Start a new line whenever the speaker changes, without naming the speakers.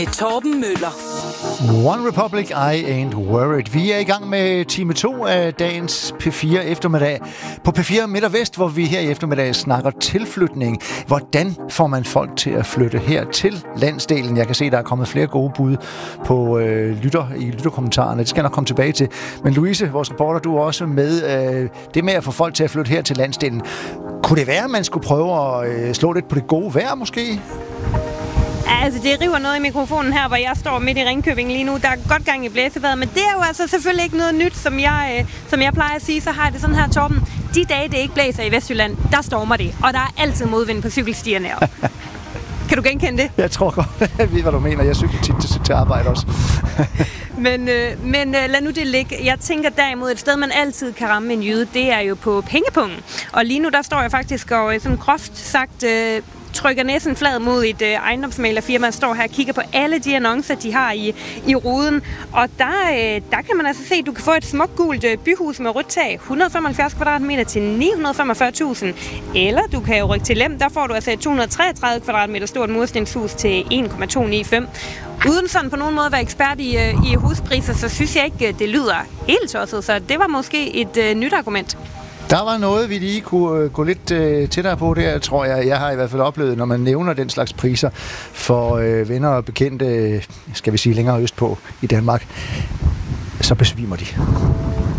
Torben Møller.
One Republic, I Ain't Worried. Vi er i gang med time 2 af dagens P4 eftermiddag. På P4 Midt og Vest, hvor vi her i eftermiddag snakker tilflytning. Hvordan får man folk til at flytte her til landsdelen? Jeg kan se, der er kommet flere gode bud på lytterkommentarerne. Det skal jeg nok komme tilbage til. Men Louise, vores reporter, du er også med. Det med at få folk til at flytte her til landsdelen. Kunne det være, at man skulle prøve at slå lidt på det gode vejr måske?
Altså, det river noget i mikrofonen her, hvor jeg står midt i Ringkøbing lige nu. Der er godt gang i blæseværet, men det er jo altså selvfølgelig ikke noget nyt, som jeg plejer at sige. Så har jeg det sådan her, Torben. De dage, det ikke blæser i Vestjylland, der stormer det. Og der er altid modvind på cykelstierne op. Kan du genkende det?
Jeg tror godt, jeg ved, hvad du mener. Jeg cykler tit til arbejde også.
Men lad nu det ligge. Jeg tænker derimod, et sted, man altid kan ramme en jyde, det er jo på pengepungen. Og lige nu, der står jeg faktisk og sådan groft sagt trykker næsen flad mod et ejendomsmæglerfirma, der står her og kigger på alle de annoncer, de har i ruden. Og der kan man altså se, at du kan få et smukt gult byhus med rødt tag, 175 kvadratmeter til 945.000. Eller du kan jo rykke til Lem, der får du altså et 233 kvadratmeter stort murstenshus til 1,295. Uden sådan på nogen måde at være ekspert i huspriser, så synes jeg ikke, det lyder helt tosset. Så det var måske et nyt argument.
Der var noget, vi lige kunne gå lidt tættere på der, tror jeg. Jeg har i hvert fald oplevet, når man nævner den slags priser for venner og bekendte, skal vi sige længere østpå i Danmark, så besvimer de.